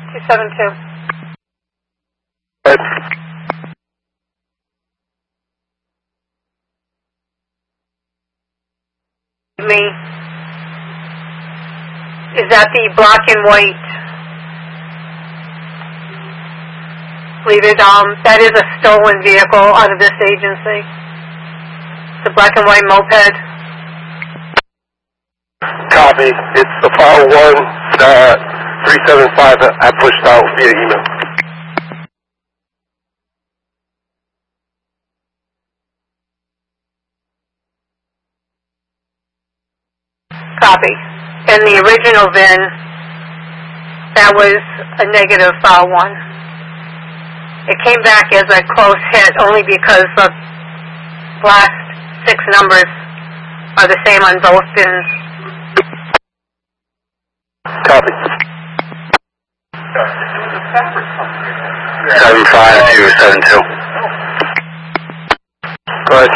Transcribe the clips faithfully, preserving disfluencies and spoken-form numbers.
two seven two. Right. Me. Is that the black and white? Believe it, um, that is a stolen vehicle out of this agency. It's a black and white moped. Copy. It's the file one uh, three seven five that I pushed out via email. Copy. And the original V I N, that was a negative file one. It came back as a close hit only because the last six numbers are the same on both V I Ns. Copy. seven five two seven two. Go ahead.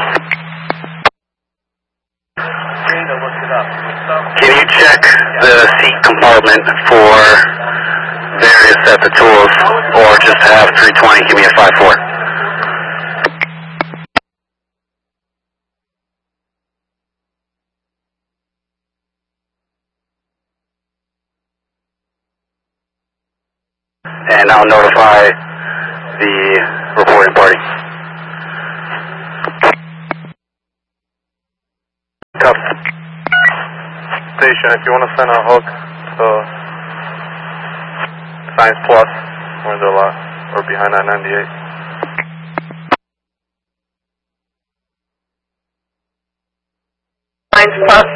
Can you check the seat compartment for various sets of tools, or just have three twenty give me a five four? And I'll notify the reporting party. Copy. Station, if you want to send a hook to Science Plus, or the lot, or behind that ninety-eight. Science Plus